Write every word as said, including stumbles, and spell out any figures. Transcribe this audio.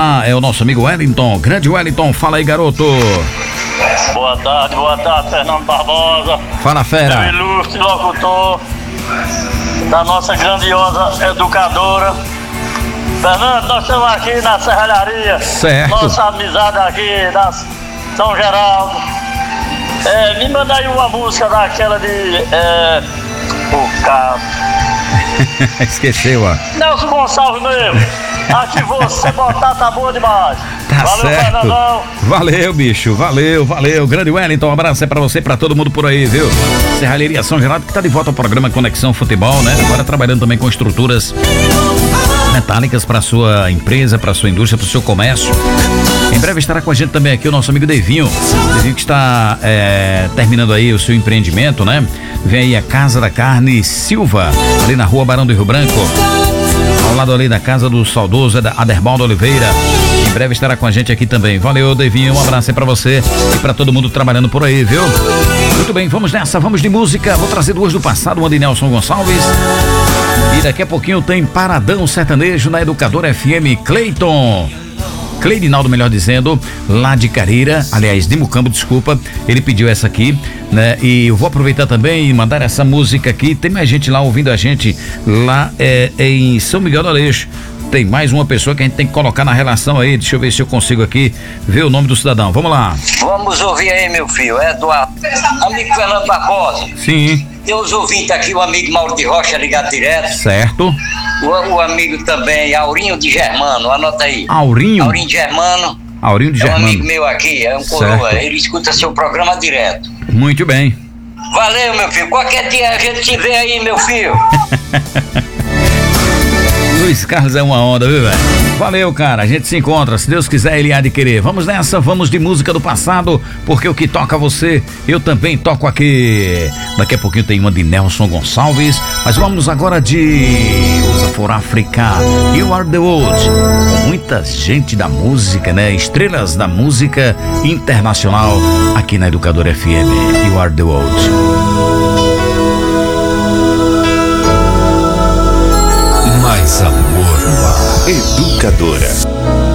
lá é o nosso amigo Wellington. Grande Wellington, fala aí, garoto. Boa tarde, boa tarde, Fernando Barbosa. Fala, fera. Meu ilustre locutor da nossa grandiosa educadora. Fernando, nós estamos aqui na serralharia. Certo. Nossa amizade aqui da São Geraldo. É, me manda aí uma música daquela de... É, o cara... Esqueceu, ó. Nelson Gonçalves mesmo. Aqui você botar tá boa demais. Tá Valeu, certo. Fernandão. Valeu, bicho. Valeu, valeu. Grande Wellington, um abraço é pra você e pra todo mundo por aí, viu? Serralheria São Geraldo, que tá de volta ao programa Conexão Futebol, né? Agora trabalhando também com estruturas metálicas para sua empresa, para sua indústria, para o seu comércio. Em breve estará com a gente também aqui o nosso amigo Devinho. Devinho que está é, terminando aí o seu empreendimento, né? Vem aí a Casa da Carne Silva, ali na rua Barão do Rio Branco, ao lado ali da casa do saudoso Aderbaldo Oliveira. Em breve estará com a gente aqui também. Valeu, Devinho, um abraço aí pra você e pra todo mundo trabalhando por aí, viu? Muito bem, vamos nessa, vamos de música. Vou trazer duas do passado, uma de Nelson Gonçalves. E daqui a pouquinho tem Paradão Sertanejo na Educadora F M. Cleiton Cleirinaldo, melhor dizendo, lá de Careira, aliás, de Mucambo, desculpa, ele pediu essa aqui, né? E eu vou aproveitar também e mandar essa música aqui. Tem mais gente lá ouvindo a gente lá é, é em São Miguel do Aleixo. Tem mais uma pessoa que a gente tem que colocar na relação aí. Deixa eu ver se eu consigo aqui ver o nome do cidadão. Vamos lá. Vamos ouvir aí, meu filho. Eduardo. Amigo Fernando Barbosa. Sim. Tem os ouvintes aqui, o amigo Mauro de Rocha ligado direto. Certo. O, o amigo também, Aurinho de Germano, anota aí. Aurinho? Aurinho de Germano. Aurinho de Germano. É um amigo meu aqui, é um coroa. Ele escuta seu programa direto. Muito bem. Valeu, meu filho. Qualquer dia a gente se vê aí, meu filho. Luiz Carlos é uma onda, viu, velho? Valeu, cara. A gente se encontra. Se Deus quiser, ele há de querer. Vamos nessa, vamos de música do passado, porque o que toca você, eu também toco aqui. Daqui a pouquinho tem uma de Nelson Gonçalves, mas vamos agora de Usa for Africa, You Are the World. Com muita gente da música, né? Estrelas da música internacional aqui na Educadora F M. You Are the World. Mais amor no ar. Educadora.